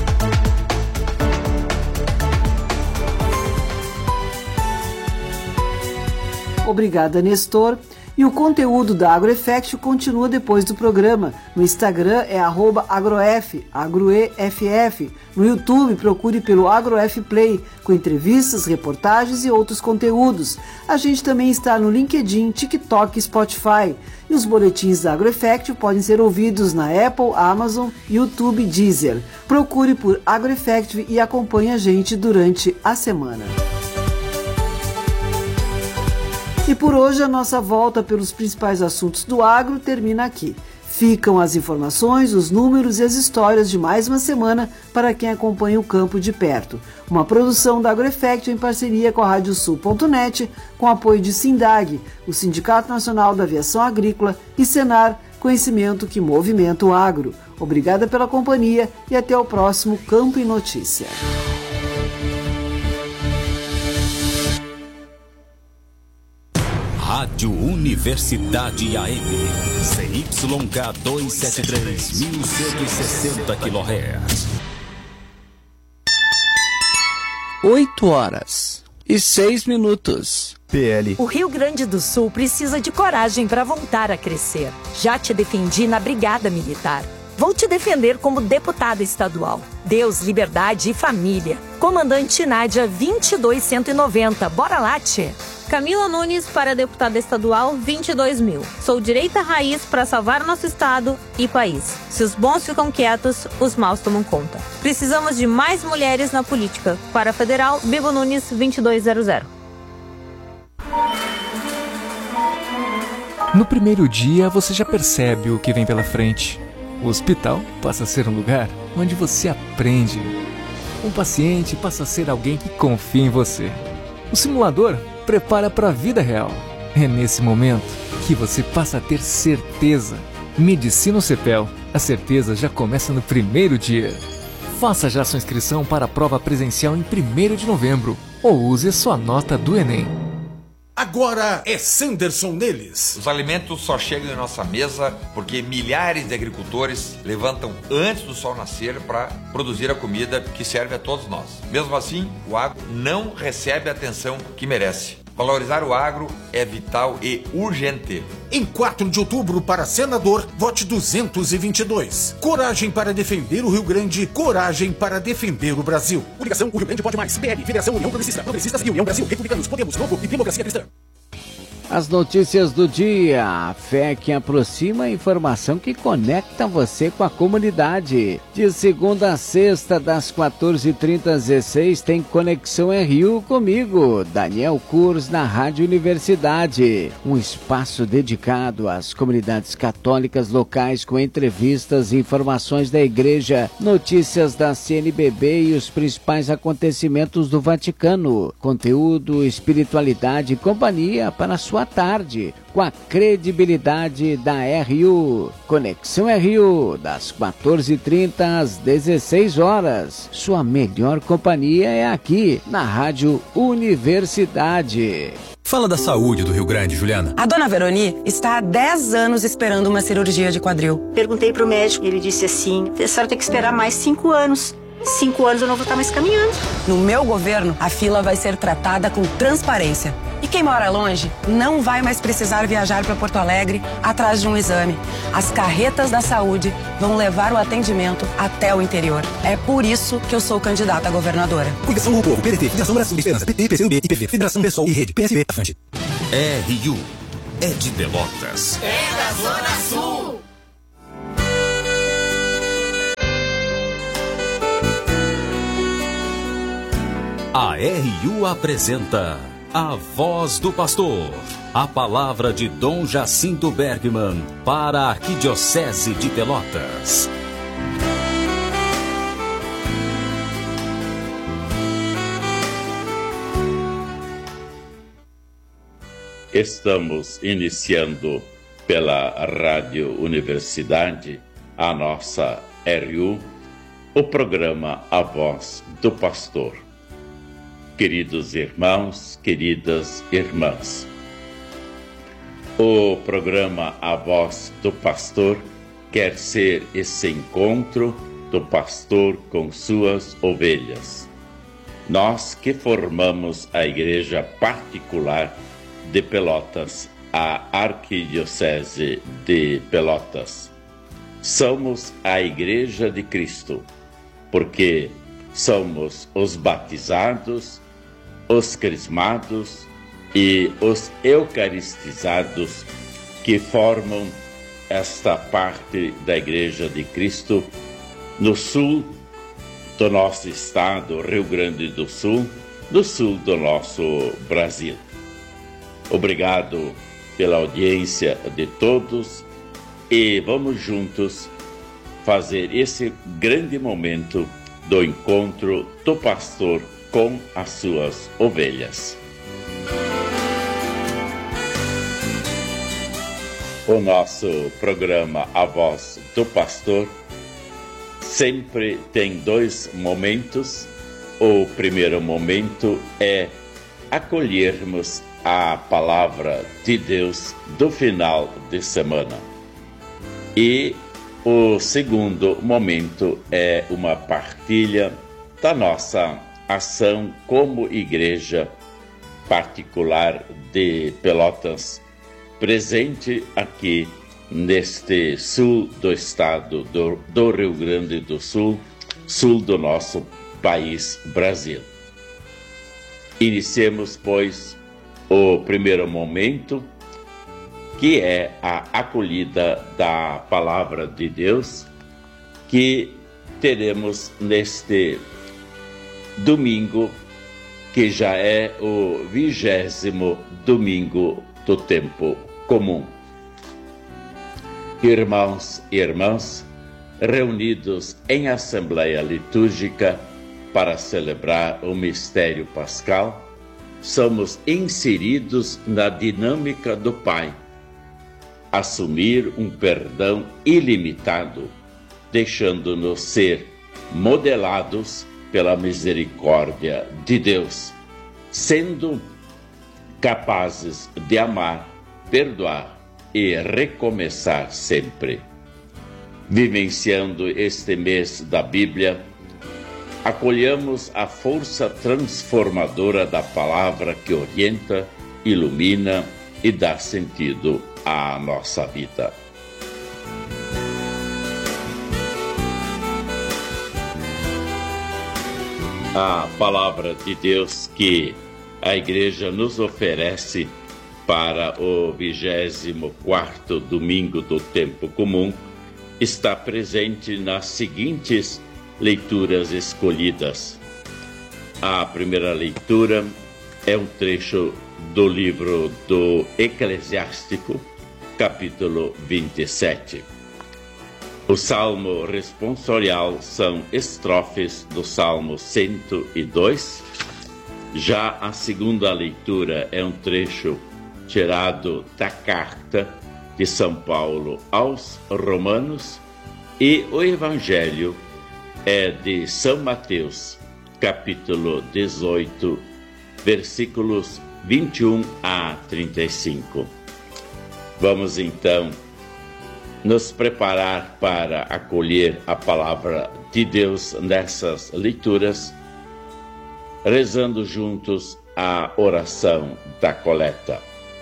Obrigada, Nestor. E o conteúdo da AgroEffect continua depois do programa. No Instagram é arroba agroef, agroeff. No YouTube procure pelo AgroF Play, com entrevistas, reportagens e outros conteúdos. A gente também está no LinkedIn, TikTok e Spotify. E os boletins da AgroEffect podem ser ouvidos na Apple, Amazon, YouTube e Deezer. Procure por AgroEffect e acompanhe a gente durante a semana. E por hoje a nossa volta pelos principais assuntos do agro termina aqui. Ficam as informações, os números e as histórias de mais uma semana para quem acompanha o campo de perto. Uma produção da AgroEffect em parceria com a radiosul ponto net, com apoio de Sindag, o Sindicato Nacional da Aviação Agrícola, e Senar, conhecimento que movimenta o agro. Obrigada pela companhia e até o próximo Campo e Notícia. Rádio Universidade A M, C Y K duzentos e setenta e três, mil cento e sessenta quilohertz. oito horas e seis minutos. P L. O Rio Grande do Sul precisa de coragem para voltar a crescer. Já te defendi na Brigada Militar. Vou te defender como deputada estadual. Deus, liberdade e família. Comandante Nádia vinte e dois cento e noventa. Bora lá, tchê. Camila Nunes para deputada estadual vinte e dois mil. Sou direita raiz para salvar nosso estado e país. Se os bons ficam quietos, os maus tomam conta. Precisamos de mais mulheres na política. Para a federal, Bibo Nunes vinte e dois zero zero. No primeiro dia, você já percebe o que vem pela frente. O hospital passa a ser um lugar onde você aprende. Um paciente passa a ser alguém que confia em você. O simulador prepara para a vida real. É nesse momento que você passa a ter certeza. Medicina Cepel. A certeza já começa no primeiro dia. Faça já sua inscrição para a prova presencial em primeiro de novembro ou use sua nota do Enem. Agora é Sanderson neles. Os alimentos só chegam em nossa mesa porque milhares de agricultores levantam antes do sol nascer para produzir a comida que serve a todos nós. Mesmo assim, o agro não recebe a atenção que merece. Valorizar o agro é vital e urgente. Em quatro de outubro, para senador, vote duzentos e vinte e dois. Coragem para defender o Rio Grande, coragem para defender o Brasil. Coligação O Rio Grande Pode Mais, P L, Federação União Progressista, Progressistas e União Brasil, Republicanos, Podemos, Novo e Democracia Cristã. As notícias do dia, a fé que aproxima, a informação que conecta você com a comunidade. De segunda a sexta, das quatorze e trinta às dezesseis, tem Conexão R U comigo, Daniel Kurz, na Rádio Universidade. Um espaço dedicado às comunidades católicas locais com entrevistas e informações da Igreja, notícias da C N B B e os principais acontecimentos do Vaticano. Conteúdo, espiritualidade e companhia para a sua tarde, com a credibilidade da R U. Conexão R U, das quatorze e trinta às dezesseis horas. Sua melhor companhia é aqui, na Rádio Universidade. Fala da saúde do Rio Grande, Juliana. A dona Veroni está há dez anos esperando uma cirurgia de quadril. Perguntei pro médico e ele disse assim, a senhora tem que esperar mais cinco anos. Cinco anos eu não vou estar mais caminhando. No meu governo, a fila vai ser tratada com transparência. E quem mora longe não vai mais precisar viajar para Porto Alegre atrás de um exame. As carretas da saúde vão levar o atendimento até o interior. É por isso que eu sou candidata a governadora. Coligação com o Povo, P D T, Federação Brasil de Esperança, P T, P C U B, I P V, Federação Pessoal e Rede, P S B, Afante. R U é de Pelotas. É da Zona Sul. A R U apresenta A Voz do Pastor, a palavra de Dom Jacinto Bergman para a Arquidiocese de Pelotas. Estamos iniciando pela Rádio Universidade, a nossa R U, o programa A Voz do Pastor. Queridos irmãos, queridas irmãs, o programa A Voz do Pastor quer ser esse encontro do pastor com suas ovelhas. Nós que formamos a Igreja Particular de Pelotas, a Arquidiocese de Pelotas, somos a Igreja de Cristo, porque somos os batizados, os crismados e os eucaristizados que formam esta parte da Igreja de Cristo no sul do nosso estado, Rio Grande do Sul, no sul do nosso Brasil. Obrigado pela audiência de todos e vamos juntos fazer esse grande momento do encontro do pastor com as suas ovelhas. O nosso programa A Voz do Pastor sempre tem dois momentos. O primeiro momento é acolhermos a palavra de Deus do final de semana. E o segundo momento é uma partilha da nossa ação como Igreja Particular de Pelotas, presente aqui neste sul do estado do, do Rio Grande do Sul, sul do nosso país, Brasil. Iniciemos, pois, o primeiro momento, que é a acolhida da Palavra de Deus, que teremos neste domingo, que já é o vigésimo domingo do tempo comum. Irmãos e irmãs, reunidos em assembleia litúrgica para celebrar o mistério pascal, somos inseridos na dinâmica do Pai, assumir um perdão ilimitado, deixando-nos ser modelados pela misericórdia de Deus, sendo capazes de amar, perdoar e recomeçar sempre. Vivenciando este mês da Bíblia, acolhamos a força transformadora da palavra que orienta, ilumina e dá sentido à nossa vida. A palavra de Deus que a Igreja nos oferece para o vigésimo quarto domingo do tempo comum, está presente nas seguintes leituras escolhidas. A primeira leitura é um trecho do livro do Eclesiástico, capítulo vinte e sete. O salmo responsorial são estrofes do salmo cento e dois. Já a segunda leitura é um trecho tirado da carta de São Paulo aos Romanos, e o Evangelho é de São Mateus, capítulo dezoito, versículos vinte e um a trinta e cinco. Vamos então nos preparar para acolher a palavra de Deus nessas leituras, rezando juntos a oração da coleta.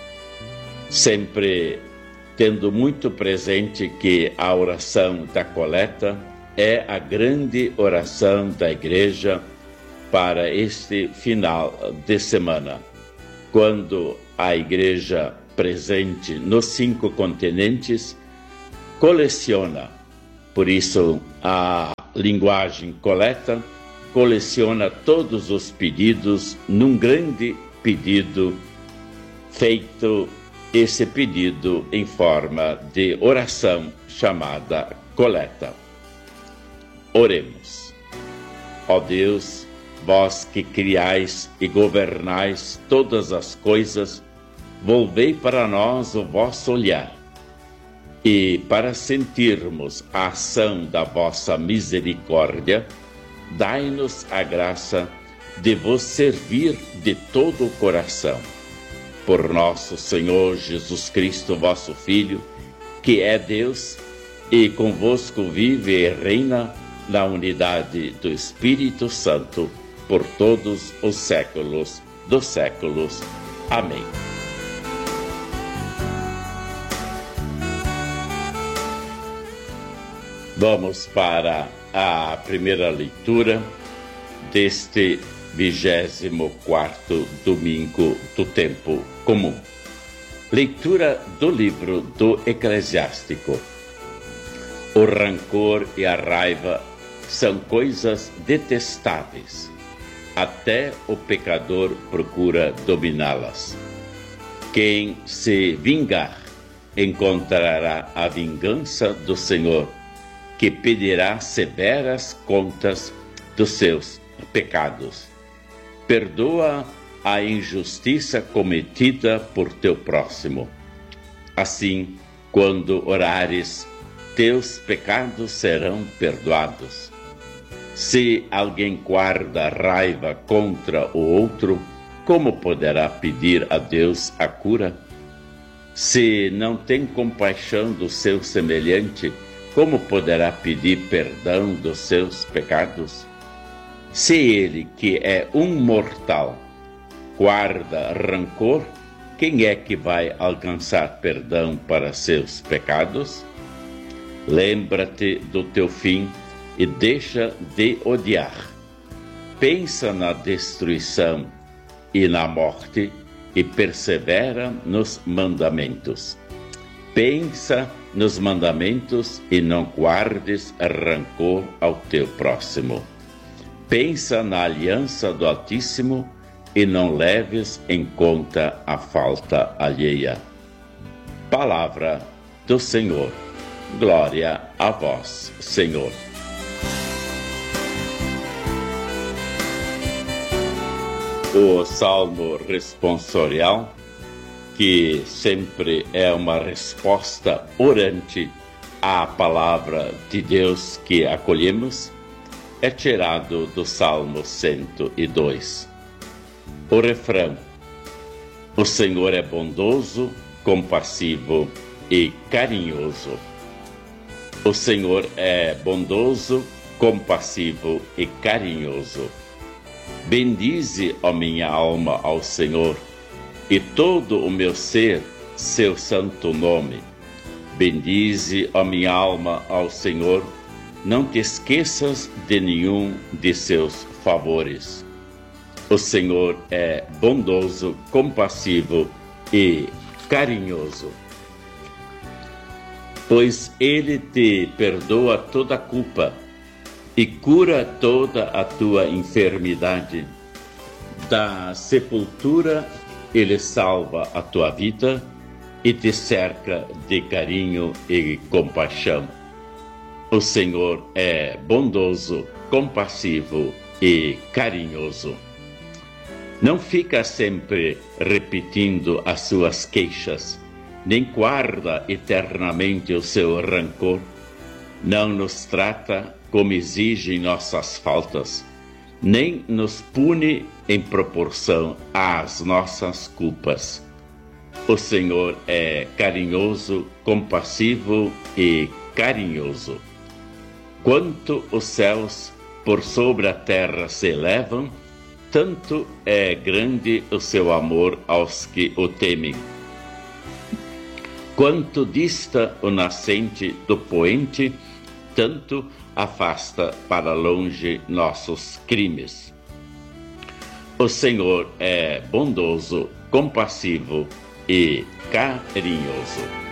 Sempre tendo muito presente que a oração da coleta é a grande oração da Igreja para este final de semana, quando a Igreja presente nos cinco continentes coleciona, por isso a linguagem coleta coleciona todos os pedidos num grande pedido feito, esse pedido em forma de oração chamada coleta. Oremos. Ó Deus, vós que criais e governais todas as coisas, volvei para nós o vosso olhar, e para sentirmos a ação da vossa misericórdia, dai-nos a graça de vos servir de todo o coração. Por nosso Senhor Jesus Cristo, vosso Filho, que é Deus, e convosco vive e reina na unidade do Espírito Santo, por todos os séculos dos séculos. Amém. Vamos para a primeira leitura deste vigésimo quarto domingo do tempo comum. Leitura do livro do Eclesiástico. O rancor e a raiva são coisas detestáveis. Até o pecador procura dominá-las. Quem se vingar encontrará a vingança do Senhor, que pedirá severas contas dos seus pecados. Perdoa a injustiça cometida por teu próximo. Assim, quando orares, teus pecados serão perdoados. Se alguém guarda raiva contra o outro, como poderá pedir a Deus a cura? Se não tem compaixão do seu semelhante, como poderá pedir perdão dos seus pecados? Se ele, que é um mortal, guarda rancor, quem é que vai alcançar perdão para seus pecados? Lembra-te do teu fim e deixa de odiar. Pensa na destruição e na morte e persevera nos mandamentos. Pensa nos mandamentos e não guardes rancor ao teu próximo. Pensa na aliança do Altíssimo e não leves em conta a falta alheia. Palavra do Senhor. Glória a vós, Senhor. O Salmo responsorial, que sempre é uma resposta orante à palavra de Deus que acolhemos, é tirado do Salmo cento e dois. O refrão: o Senhor é bondoso, compassivo e carinhoso. O Senhor é bondoso, compassivo e carinhoso. Bendize, ó minha alma, ao Senhor, e todo o meu ser, seu santo nome. Bendize, ó minha alma, ao Senhor, não te esqueças de nenhum de seus favores. O Senhor é bondoso, compassivo e carinhoso, pois Ele te perdoa toda a culpa e cura toda a tua enfermidade. Da sepultura Ele salva a tua vida e te cerca de carinho e compaixão. O Senhor é bondoso, compassivo e carinhoso. Não fica sempre repetindo as suas queixas, nem guarda eternamente o seu rancor. Não nos trata como exigem nossas faltas, nem nos pune em proporção às nossas culpas. O Senhor é carinhoso, compassivo e carinhoso. Quanto os céus por sobre a terra se elevam, tanto é grande o seu amor aos que o temem. Quanto dista o nascente do poente, tanto afasta para longe nossos crimes. O Senhor é bondoso, compassivo e carinhoso.